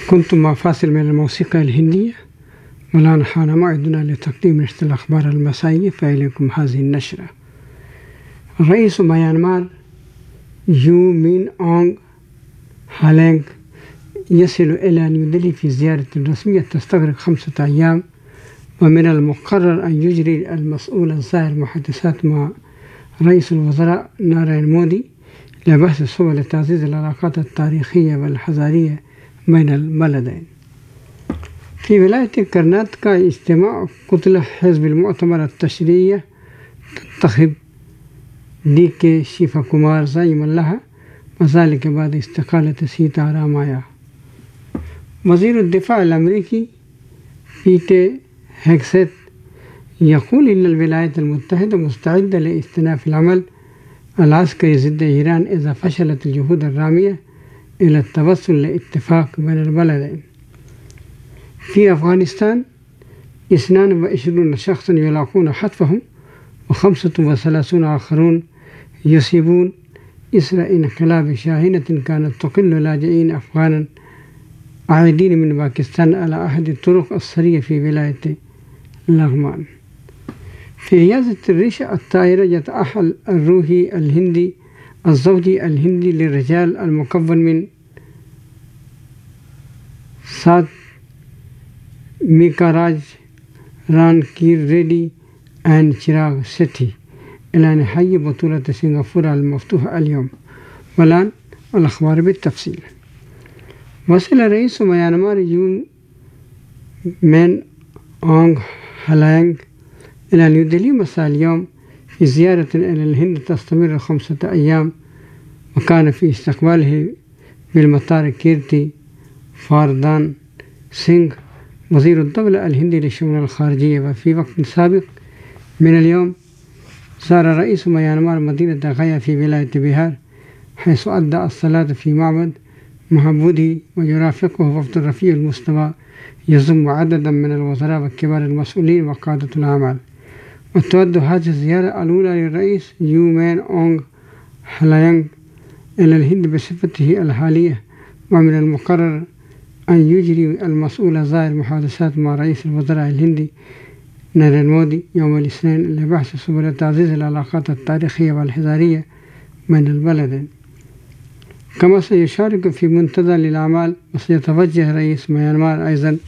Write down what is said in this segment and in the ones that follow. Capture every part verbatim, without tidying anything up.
كنتم مع فاصل من الموسيقى الهندية، والآن حان موعدنا لتقديم نشرة الأخبار المسائية، فإليكم هذه النشرة. رئيس ميانمار يو مين أونغ هالينغ يصل إلى نيودلهي في زيارة رسمية تستغرق خمسة أيام، ومن المقرر أن يجري المسؤول الزائر محادثات مع رئيس الوزراء نارين مودي لبحث سبل تعزيز العلاقات التاريخية والحضارية بين البلدين. في ولاية كرناطكا اجتماع كتلة حزب المؤتمر التشريعي تنتخب دي كي شيفا كومار زعيما لها، وذلك بعد استقالة سيتا رامايا. وزير الدفاع الأمريكي بيت هيكسيت يقول إن الولايات المتحدة مستعدة لاستئناف العمل العسكري ضد إيران إذا فشلت الجهود الرامية إلى التوصل لاتفاق بين البلدين. في أفغانستان اثنان وعشرون شخصا يلاقون حتفهم، وخمسة وثلاثون آخرون يصيبون إثر انقلاب شاحنة كانت تقل لاجئين أفغانا عائدين من باكستان على أحد الطرق السرية في ولاية لغمان. في رياضة الريشة الطائرة يتأهل الروحي الهندي الزوجي الهندي للرجال المكون من سات ميكاراج ران كير ريدي أند شراغ سيتي إلى نهاية بطولة سنغافورة المفتوحة اليوم. والآن الأخبار بالتفصيل. وصل رئيس ميانمار يو مين أونغ هالينغ إلى نيودلهي مساء اليوم في زيارة إلى الهند تستمر خمسة أيام، وكان في استقباله بالمطار كيرتي فاردان سينغ وزير الدولة الهندي للشؤون الخارجية. وفي وقت سابق من اليوم زار رئيس ميانمار مدينة غايا في ولاية بيهار، حيث أدى الصلاة في معبد معبودي، ويرافقه وفد رفيع المستوى يضم عددا من الوزراء وكبار المسؤولين وقادة الأعمال. وتعد هذه الزيارة الأولى للرئيس يو مين أونغ هالينغ إلى الهند بصفته الحالية، ومن المقرر أن يجري المسؤول الزائر محادثات مع رئيس الوزراء الهندي نارين مودي يوم الاثنين لبحث سبل تعزيز العلاقات التاريخية والحضارية بين البلدين. كما سيشارك في منتدى للأعمال، وسيتوجه رئيس ميانمار أيضا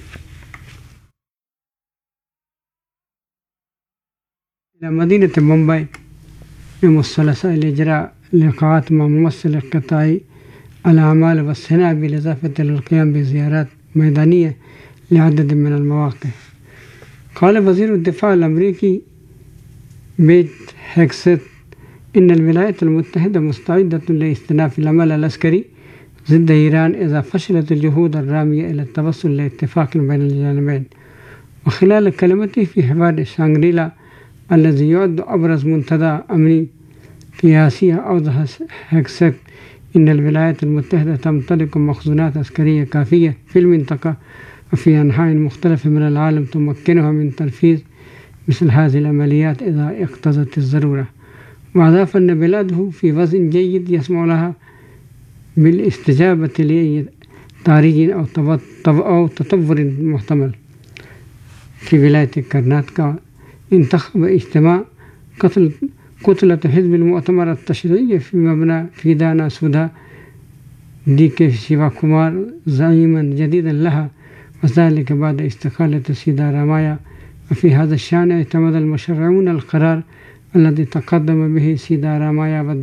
إلى مدينة مومباي يوم الثلاثاء لإجراء لقاءات مع ممثل قطاع الأعمال والصناعة، بالإضافة للقيام بزيارات ميدانية لعدد من المواقع. قال وزير الدفاع الأمريكي بيت هيكسيت إن الولايات المتحدة مستعدة لاستئناف العمل العسكري ضد إيران إذا فشلت الجهود الرامية إلى التوصل لاتفاق بين الجانبين. وخلال كلمته في حوار شانغريلا الذي يعد أبرز منتدى أمني في آسيا، أوضح هيكسيت إن الولايات المتحدة تمتلك مخزونات عسكرية كافية في المنطقة وفي أنحاء مختلفة من العالم تمكنها من تنفيذ مثل هذه العمليات إذا اقتضت الضرورة. وأضاف أن بلاده في وزن جيد يسمع لها بالاستجابة لأي تاريخ أو تطور محتمل. في ولاية كرناطكا انتخب اجتماع كتلة حزب المؤتمر التشريعي في مبنى في دانا سودا دي كي شيفا كومار زعيما جديدا لها، وذلك بعد استقالة سيدا رامايا. وفي هذا الشأن اعتمد المشرعون القرار الذي تقدم به سيدا رامايا